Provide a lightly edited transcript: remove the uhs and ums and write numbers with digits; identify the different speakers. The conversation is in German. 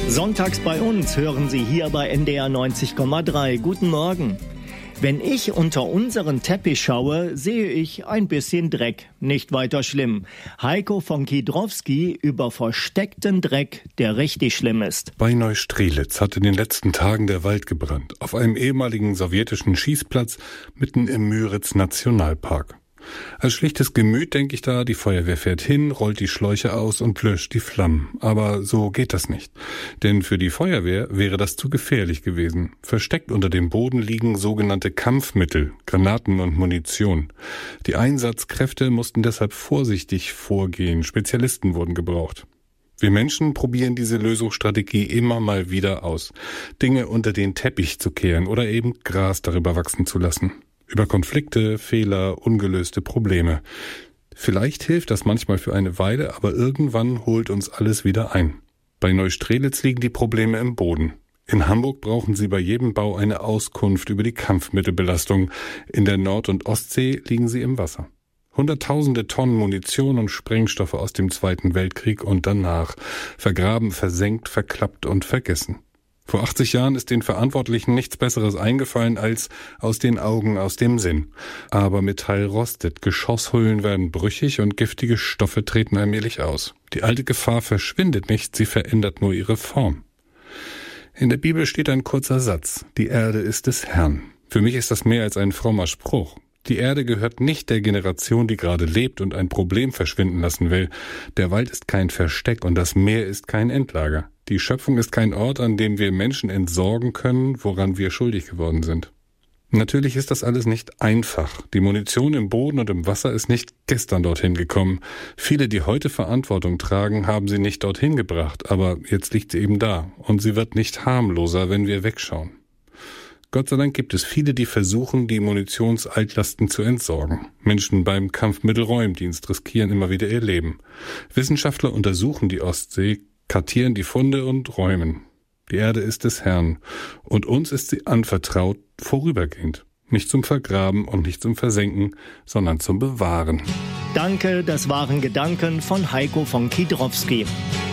Speaker 1: Sonntags bei uns hören Sie hier bei NDR 90,3. Guten Morgen. Wenn ich unter unseren Teppich schaue, sehe ich ein bisschen Dreck. Nicht weiter schlimm. Heiko von Kiedrowski über versteckten Dreck, der richtig schlimm ist.
Speaker 2: Bei Neustrelitz hat in den letzten Tagen der Wald gebrannt. Auf einem ehemaligen sowjetischen Schießplatz mitten im Müritz-Nationalpark. Als schlichtes Gemüt denke ich da, die Feuerwehr fährt hin, rollt die Schläuche aus und löscht die Flammen. Aber so geht das nicht. Denn für die Feuerwehr wäre das zu gefährlich gewesen. Versteckt unter dem Boden liegen sogenannte Kampfmittel, Granaten und Munition. Die Einsatzkräfte mussten deshalb vorsichtig vorgehen. Spezialisten wurden gebraucht. Wir Menschen probieren diese Lösungsstrategie immer mal wieder aus. Dinge unter den Teppich zu kehren oder eben Gras darüber wachsen zu lassen. Über Konflikte, Fehler, ungelöste Probleme. Vielleicht hilft das manchmal für eine Weile, aber irgendwann holt uns alles wieder ein. Bei Neustrelitz liegen die Probleme im Boden. In Hamburg brauchen sie bei jedem Bau eine Auskunft über die Kampfmittelbelastung. In der Nord- und Ostsee liegen sie im Wasser. Hunderttausende Tonnen Munition und Sprengstoffe aus dem Zweiten Weltkrieg und danach. Vergraben, versenkt, verklappt und vergessen. Vor 80 Jahren ist den Verantwortlichen nichts Besseres eingefallen als aus den Augen, aus dem Sinn. Aber Metall rostet, Geschosshüllen werden brüchig und giftige Stoffe treten allmählich aus. Die alte Gefahr verschwindet nicht, sie verändert nur ihre Form. In der Bibel steht ein kurzer Satz: Die Erde ist des Herrn. Für mich ist das mehr als ein frommer Spruch. Die Erde gehört nicht der Generation, die gerade lebt und ein Problem verschwinden lassen will. Der Wald ist kein Versteck und das Meer ist kein Endlager. Die Schöpfung ist kein Ort, an dem wir Menschen entsorgen können, woran wir schuldig geworden sind. Natürlich ist das alles nicht einfach. Die Munition im Boden und im Wasser ist nicht gestern dorthin gekommen. Viele, die heute Verantwortung tragen, haben sie nicht dorthin gebracht, aber jetzt liegt sie eben da und sie wird nicht harmloser, wenn wir wegschauen. Gott sei Dank gibt es viele, die versuchen, die Munitionsaltlasten zu entsorgen. Menschen beim Kampfmittelräumdienst riskieren immer wieder ihr Leben. Wissenschaftler untersuchen die Ostsee, kartieren die Funde und räumen. Die Erde ist des Herrn und uns ist sie anvertraut, vorübergehend. Nicht zum Vergraben und nicht zum Versenken, sondern zum Bewahren.
Speaker 1: Danke, das waren Gedanken von Heiko von Kiedrowski.